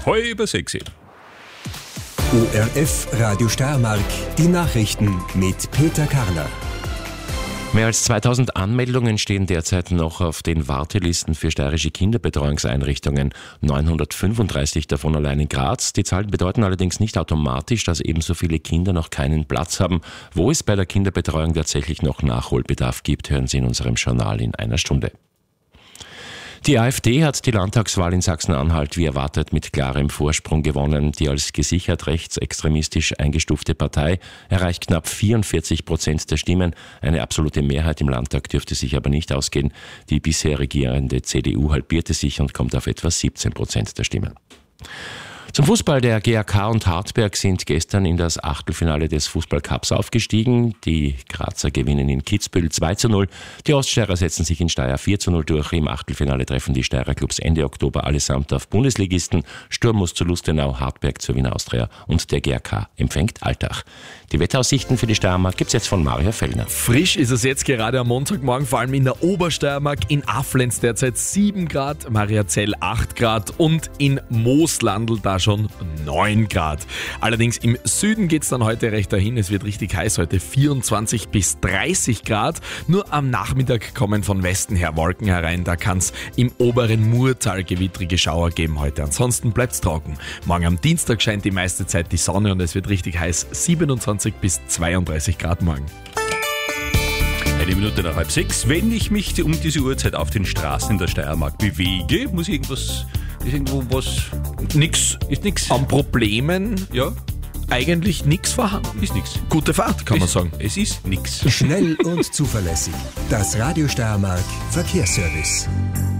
5:30. ORF Radio Steiermark, die Nachrichten mit Peter Karner. Mehr als 2000 Anmeldungen stehen derzeit noch auf den Wartelisten für steirische Kinderbetreuungseinrichtungen. 935 davon allein in Graz. Die Zahlen bedeuten allerdings nicht automatisch, dass ebenso viele Kinder noch keinen Platz haben. Wo es bei der Kinderbetreuung tatsächlich noch Nachholbedarf gibt, hören Sie in unserem Journal in einer Stunde. Die AfD hat die Landtagswahl in Sachsen-Anhalt wie erwartet mit klarem Vorsprung gewonnen. Die als gesichert rechtsextremistisch eingestufte Partei erreicht knapp 44% der Stimmen. Eine absolute Mehrheit im Landtag dürfte sich aber nicht ausgehen. Die bisher regierende CDU halbierte sich und kommt auf etwa 17% der Stimmen. Zum Fußball. Der GAK und Hartberg sind gestern in das Achtelfinale des Fußballcups aufgestiegen. Die Grazer gewinnen in Kitzbühel 2:0. Die Oststeirer setzen sich in Steyr 4:0 durch. Im Achtelfinale treffen die Steirer Clubs Ende Oktober allesamt auf Bundesligisten. Sturm muss zu Lustenau, Hartberg zur Wiener Austria und der GAK empfängt Altach. Die Wetteraussichten für die Steiermark gibt's jetzt von Mario Fellner. Frisch ist es jetzt gerade am Montagmorgen, vor allem in der Obersteiermark, in Aflenz derzeit 7 Grad, Mariazell 8 Grad und in Mooslandl da schon 9 Grad. Allerdings im Süden geht's dann heute recht dahin, es wird richtig heiß heute, 24 bis 30 Grad. Nur am Nachmittag kommen von Westen her Wolken herein, da kann's im oberen Murtal gewittrige Schauer geben heute. Ansonsten bleibt's trocken. Morgen am Dienstag scheint die meiste Zeit die Sonne und es wird richtig heiß, 27 bis 32 Grad morgen. Eine Minute nach 5:30. Wenn ich mich um diese Uhrzeit auf den Straßen der Steiermark bewege, muss ist irgendwo was... Nix. Ist nix. An Problemen Ja, eigentlich nichts vorhanden. ist nix. Gute Fahrt, kann man sagen. Es ist nix. Schnell und zuverlässig. Das Radio Steiermark Verkehrsservice.